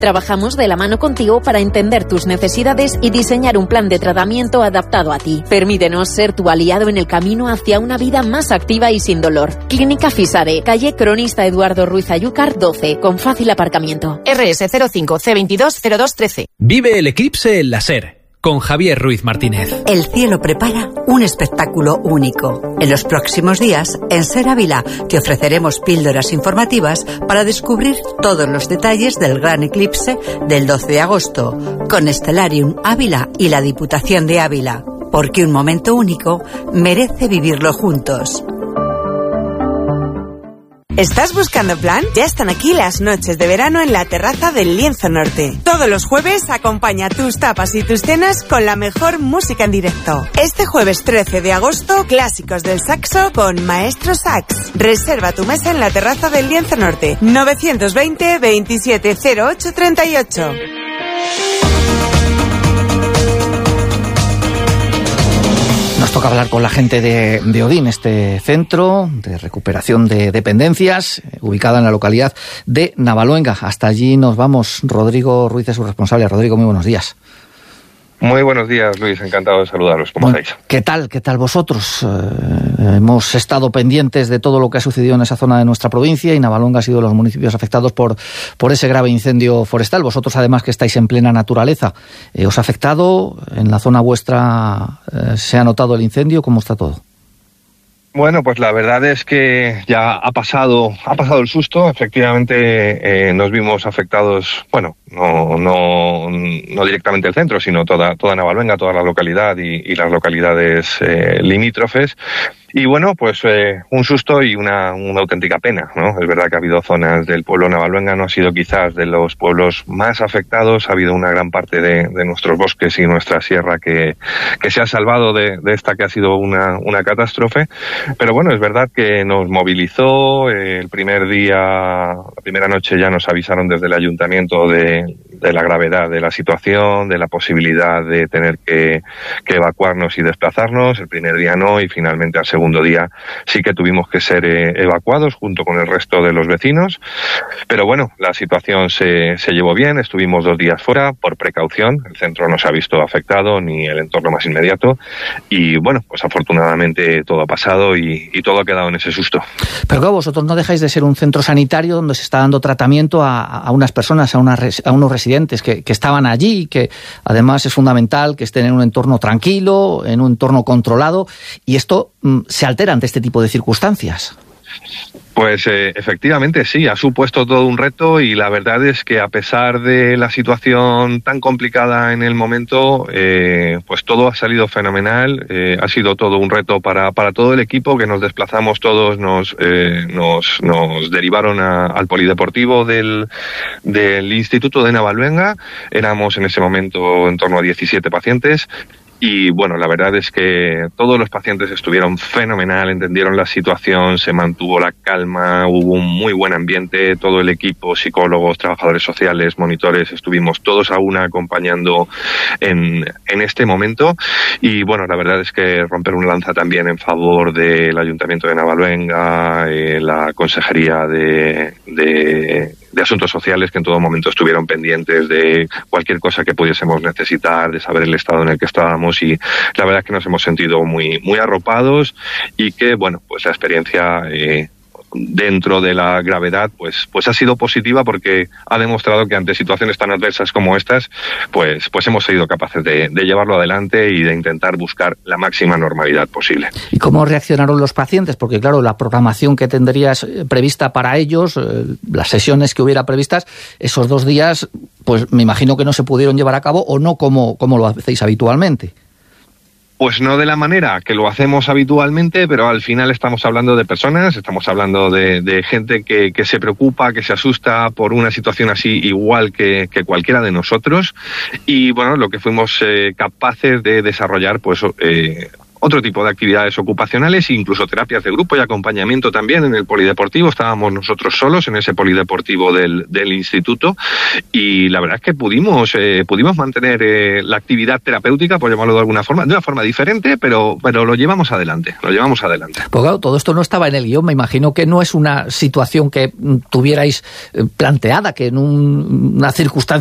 Trabajamos de la mano contigo para entender tus necesidades y diseñar un plan de tratamiento adaptado a ti. Permítenos ser tu aliado en el camino hacia una vida más activa y sin dolor. Clínica Fisare, calle Cronista Eduardo Ruiz Ayúcar 12, con fácil aparcamiento. RS 05 C22 0213. Vive el eclipse en la SER, con Javier Ruiz Martínez. El cielo prepara un espectáculo único. En los próximos días, en SER Ávila, te ofreceremos píldoras informativas para descubrir todos los detalles del gran eclipse del 12 de agosto, con Stellarium Ávila y la Diputación de Ávila. Porque un momento único merece vivirlo juntos. ¿Estás buscando plan? Ya están aquí las noches de verano en la terraza del Lienzo Norte. Todos los jueves acompaña tus tapas y tus cenas con la mejor música en directo. Este jueves 13 de agosto, clásicos del saxo con Maestro Sax. Reserva tu mesa en la terraza del Lienzo Norte. 920 27 08 38. Nos toca hablar con la gente de Odín, este centro de recuperación de dependencias, ubicada en la localidad de Navaluenga. Hasta allí nos vamos. Rodrigo Ruiz es su responsable. Rodrigo, muy buenos días. Muy buenos días, Luis. Encantado de saludaros. ¿Cómo estáis? ¿Qué tal vosotros? Hemos estado pendientes de todo lo que ha sucedido en esa zona de nuestra provincia y Navaluenga ha sido de los municipios afectados por ese grave incendio forestal. Vosotros, además, que estáis en plena naturaleza, ¿os ha afectado? ¿En la zona vuestra se ha notado el incendio? ¿Cómo está todo? Bueno, pues la verdad es que ya ha pasado el susto. Efectivamente, nos vimos afectados, bueno, no directamente el centro, sino toda Navaluenga, toda la localidad y las localidades limítrofes. Y bueno, pues un susto y una auténtica pena, ¿no? Es verdad que ha habido zonas del pueblo Navaluenga, no ha sido quizás de los pueblos más afectados, ha habido una gran parte de nuestros bosques y nuestra sierra que se ha salvado de esta que ha sido una catástrofe, pero bueno, es verdad que nos movilizó. El primer día, la primera noche ya nos avisaron desde el ayuntamiento de la gravedad de la situación, de la posibilidad de tener que evacuarnos y desplazarnos. El primer día no, y finalmente al segundo día sí que tuvimos que ser evacuados junto con el resto de los vecinos. Pero bueno, la situación se llevó bien, estuvimos 2 días fuera por precaución, el centro no se ha visto afectado ni el entorno más inmediato y bueno, pues afortunadamente todo ha pasado y todo ha quedado en ese susto. Pero claro, vosotros no dejáis de ser un centro sanitario donde se está dando tratamiento a unas personas, a unos residentes que estaban allí, que además es fundamental que estén en un entorno tranquilo, en un entorno controlado, y esto se altera ante este tipo de circunstancias. Pues efectivamente sí, ha supuesto todo un reto y la verdad es que a pesar de la situación tan complicada en el momento, pues todo ha salido fenomenal. Ha sido todo un reto para todo el equipo, que nos desplazamos todos, nos derivaron al polideportivo del Instituto de Navaluenga. Éramos en ese momento en torno a 17 pacientes. Y bueno, la verdad es que todos los pacientes estuvieron fenomenal, entendieron la situación, se mantuvo la calma, hubo un muy buen ambiente, todo el equipo, psicólogos, trabajadores sociales, monitores, estuvimos todos a una acompañando en este momento. Y bueno, la verdad es que romper una lanza también en favor del Ayuntamiento de Navaluenga, la Consejería de Asuntos Sociales, que en todo momento estuvieron pendientes de cualquier cosa que pudiésemos necesitar, de saber el estado en el que estábamos, y la verdad es que nos hemos sentido muy, muy arropados y que, bueno, pues la experiencia dentro de la gravedad pues ha sido positiva, porque ha demostrado que ante situaciones tan adversas como estas pues hemos sido capaces de llevarlo adelante y de intentar buscar la máxima normalidad posible. ¿Y cómo reaccionaron los pacientes? Porque claro, la programación que tendrías prevista para ellos, las sesiones que hubiera previstas, esos 2 días, pues me imagino que no se pudieron llevar a cabo, o no como lo hacéis habitualmente. Pues no de la manera que lo hacemos habitualmente, pero al final estamos hablando de personas, estamos hablando de gente que se preocupa, que se asusta por una situación así, igual que cualquiera de nosotros. Y bueno, lo que fuimos capaces de desarrollar, pues otro tipo de actividades ocupacionales, incluso terapias de grupo y acompañamiento también en el polideportivo. Estábamos nosotros solos en ese polideportivo del instituto, y la verdad es que pudimos mantener la actividad terapéutica, por llamarlo de alguna forma, de una forma diferente, pero lo llevamos adelante. Pues claro, todo esto no estaba en el guión, me imagino que no es una situación que tuvierais planteada, que en una circunstancia